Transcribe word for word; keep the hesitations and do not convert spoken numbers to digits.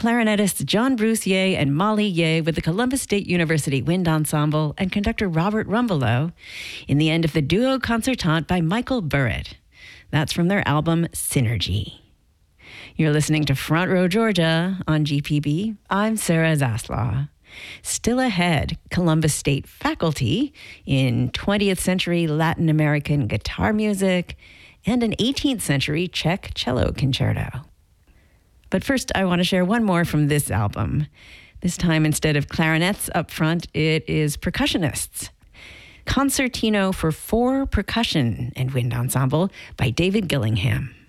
clarinetists John Bruce Ye and Molly Ye with the Columbus State University Wind Ensemble and conductor Robert Rumbelow in the end of the duo concertante by Michael Burritt. That's from their album Synergy. You're listening to Front Row Georgia on G P B. I'm Sarah Zaslaw. Still ahead, Columbus State faculty in twentieth century Latin American guitar music and an eighteenth century Czech cello concerto. But first, I want to share one more from this album. This time, instead of clarinets up front, it is percussionists. Concertino for Four Percussion and Wind Ensemble by David Gillingham.